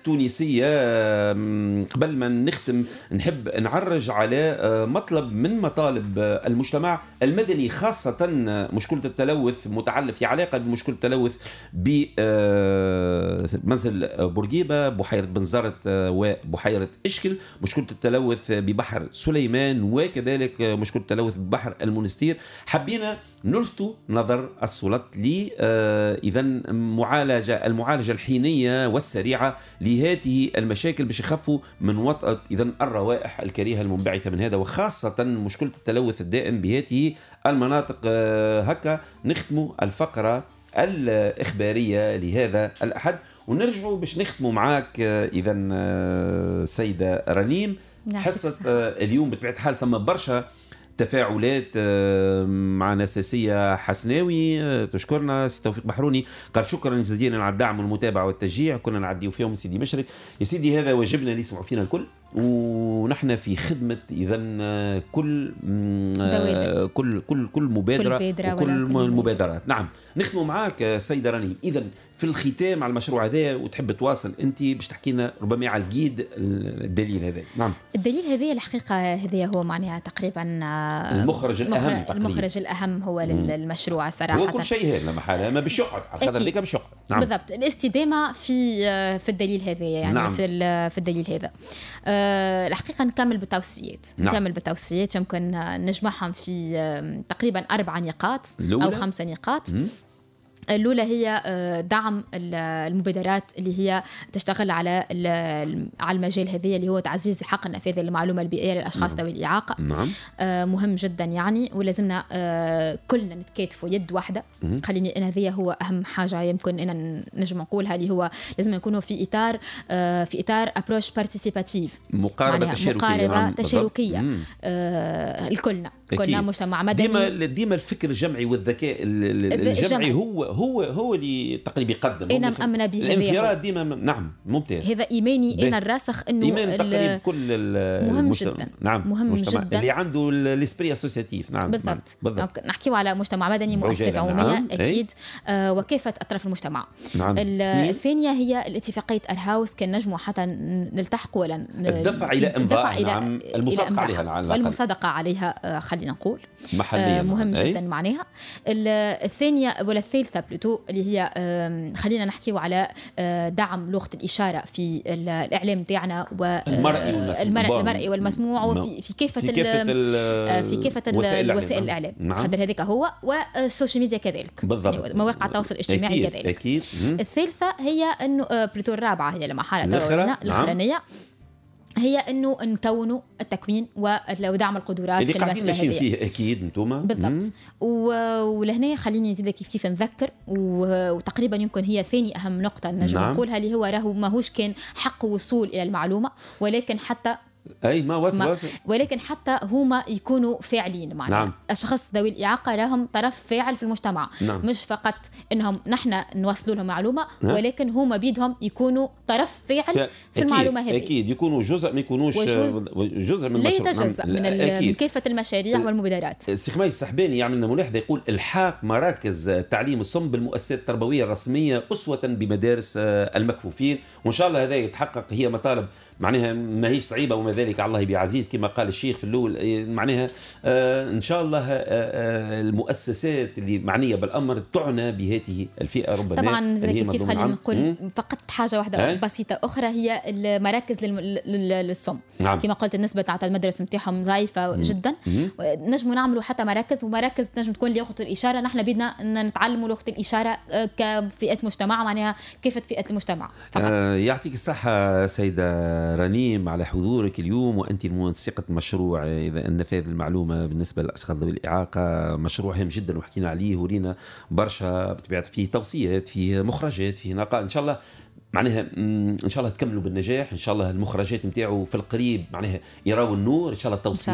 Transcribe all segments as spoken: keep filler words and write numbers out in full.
التونسية. قبل ما نختم نحب نعرج على مطلب من مطالب المجتمع المدني، خاصة مشكلة التلوث متعلق في علاقة بمشكلة التلوث بمنزل بورقيبة، بحيرة بنزرت وبحيرة إشكل، مشكلة التلوث ببحر سليمان، وكذلك مشكلة التلوث ببحر المنستير. حبينا نلفتوا نظر السلطات ل إذا معالجة المعالجة الحينية والسريعة لهذه المشاكل باش يخفوا من وطأة إذا الروائح الكريهة المنبعثة من هذا، وخاصة مشكلة التلوث الدائم بهذه المناطق. هكا نختموا الفقرة الإخبارية لهذا الأحد، ونرجعوا باش نختموا معاك إذا سيدة رنيم حصة اليوم. بطبيعة الحال ثم برشا تفاعلات معنا ساسية حسناوي تشكرنا، سي توفيق بحروني قال شكرا جزيلا على الدعم والمتابعة والتشجيع، كنا نعديو فيهم سيدي مشرق. يا سيدي هذا واجبنا اللي يسمعوا فينا الكل، ونحن في خدمة إذا كل كل كل كل مبادرة كل وكل المبادرات. نعم نختم معاك سيدة رنيم إذا في الختام على المشروع هذا، وتحب تواصل أنت باش تحكي لنا ربما على الجيد الدليل هذا. نعم الدليل هذا الحقيقة هذا هو معناها تقريبا المخرج الأهم تقريبا. المخرج الأهم هو للمشروع صراحة، هو كل شيء هذا محالة ما بالشقة على خاطر ذيك بالشقة. نعم بالضبط الاستدامة في في الدليل هذا يعني. نعم. في في الدليل هذا أه الحقيقة نكمل بالتوصيات. نعم. نكمل بالتوصيات يمكن نجمعهم في تقريبا أربع نقاط أو خمسة نقاط. م- الأولى هي دعم المبادرات اللي هي تشتغل على على المجال هذا اللي هو تعزيز حق النفاذ للمعلومة البيئية للأشخاص ذوي الإعاقة. نعم. مهم جدا يعني، ولازمنا كلنا نتكاتفوا يد واحدة. خليني أن هذه هو أهم حاجة يمكن أن نجم نقولها، اللي هو لازم نكونوا في إطار في إطار أبروش بارتيسيباتيف، مقاربة تشاركية. مقاربة تشاركية الكلنا كلنا مجتمع مدني. ديما ديما الفكر الجمعي والذكاء الجمعي هو هو هو اللي تقريبا يقدم. انا مأمنه به الانفراد ديما. نعم ممتاز. هذا ايماني انا الراسخ انه ايمان تقريبا كل مهم المجتمع. جدا. نعم مهم جدا اللي عنده الاسبري اسوسياتيف. نعم بالضبط, بالضبط. نحكيو على مجتمع مدني مؤسسات عموميه. نعم. اكيد آه وكافه اطراف المجتمع. نعم. الثانيه هي الاتفاقيه ارهاوس، كان نجموا حتى نلتحقوا ولا الدفع الى امضاء. نعم المصادقه عليها والمصادقه عليها آه خلينا نقول محليا. آه مهم أي؟ جدا معناها. الثانيه ولا الثالثه بلوتو اللي هي خلينا نحكي على دعم لغة الإشارة في الإعلام تاعنا والمرئي والمسموع وفي في كافة في كافة, في كافة الوسائل الإعلام. نعم. خاطر هذيك هو والسوشيال ميديا كذلك. بالضبط. يعني مواقع التواصل الاجتماعي كذلك. أكيد. الثالثة هي إنه بلوتو الرابعة هي لما حالة الأخرانية هي انه نكونوا التكوين ودعم القدرات في المسألة هذه فيه اكيد انتم بالضبط. ولهنا خليني نزيد كيف كيف نذكر، وتقريبا يمكن هي ثاني اهم نقطه نجم نعم. نقولها، اللي هو راهو ماهوش كان حق وصول الى المعلومه، ولكن حتى اي ما وصل, وصل. ولكن حتى هما يكونوا فاعلين معنا. نعم. الاشخاص ذوي الاعاقه راهم طرف فاعل في المجتمع. نعم. مش فقط انهم نحن نوصلوا لهم معلومه. نعم. ولكن هما بيدهم يكونوا طرف فاعل ف... في أكيد. المعلومه هذه اكيد يكونوا جزء، ما يكونوش جزء من لا يتجزأ نعم. من, من كافه المشاريع ال... والمبادرات. السي خميس السحباني يعمل لنا ملاحظه، يقول الحاق مراكز تعليم الصم بالمؤسسات التربويه الرسميه اسوه بمدارس المكفوفين، وان شاء الله هذا يتحقق. هي مطالب معناها ما هيش صعيبه وما ذلك على الله بعزيز كما قال الشيخ في الاول. معناها آه ان شاء الله آه آه المؤسسات اللي معنيه بالامر تعنى بهذه الفئه ربما. طبعا زي كيف خلينا نقول فقط حاجه واحده أه؟ بسيطه اخرى، هي المراكز للصم. نعم. كما قلت النسبه تاع المدرسه نتاعهم ضعيفه جدا. نجموا نعملوا حتى مراكز، ومراكز نجم تكون لغه الاشاره. نحن بدنا نتعلموا لغه الاشاره كفئه مجتمع، معناها كيف فئه المجتمع فقط. آه يعطيك الصحه سيده رنيم على حضورك اليوم، وأنت منسقة مشروع إذا النفاذ المعلومة بالنسبة للأشخاص ذوي الإعاقة. مشروع هام جدا وحكينا عليه ورينا برشا بطبيعة فيه توصيات، فيه مخرجات، فيه نقاط. إن شاء الله معناها ان شاء الله تكملوا بالنجاح. ان شاء الله المخرجات نتاعو في القريب معناها يراو النور. ان شاء الله التوصيات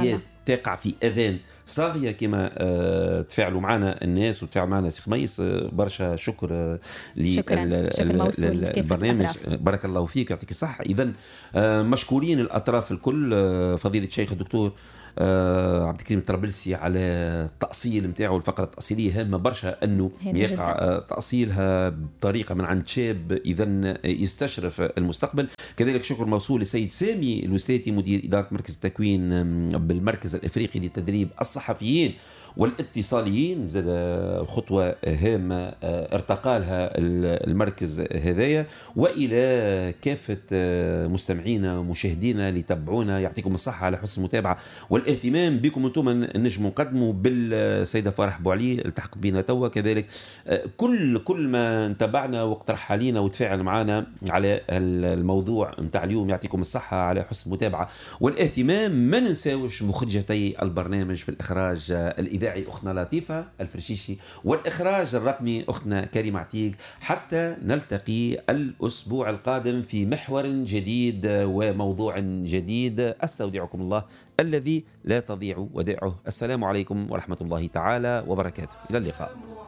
تقع في اذان صاغيه كما آه تفاعلوا معنا الناس وتفاعلوا معنا سي خميس. آه برشا شكر آه للبرنامج. بارك الله فيك يعطيك الصحه. اذا آه مشكورين الاطراف الكل، آه فضيله الشيخ الدكتور آه عبد الكريم الطرابلسي على التأصيل نتاعو. الفقرة التأصيلية هامة برشا أنه يقع آه تأصيلها بطريقة من عند شاب إذا يستشرف المستقبل. كذلك شكر موصول للسيد سامي الوساتي مدير إدارة مركز التكوين بالمركز الإفريقي لتدريب الصحفيين والاتصاليين. زاد خطوة هامة ارتقى لها المركز هذايا. وإلى كافة مستمعينا ومشاهدينا اللي تابعونا يعطيكم الصحة على حسن المتابعة والاهتمام بكم. انتم نجم نقدموا بالسيدة فرح بوعلي التحق بنا توا. كذلك كل كل ما تابعنا واقترح علينا وتفاعل معنا على الموضوع نتاع اليوم يعطيكم الصحة على حسن المتابعة والاهتمام. ما ننساوش مخرجتي البرنامج في الإخراج الإذاعي أختنا لطيفة الفرشيشي والإخراج الرقمي أختنا كريمة عتيق. حتى نلتقي الأسبوع القادم في محور جديد وموضوع جديد. أستودعكم الله الذي لا تضيع ودائعه. السلام عليكم ورحمة الله تعالى وبركاته. إلى اللقاء.